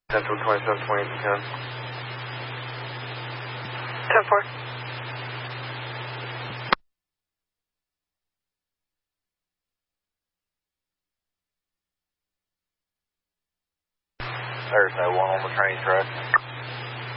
Central 27, 28 to 10. 10-4. There's no one on the train track.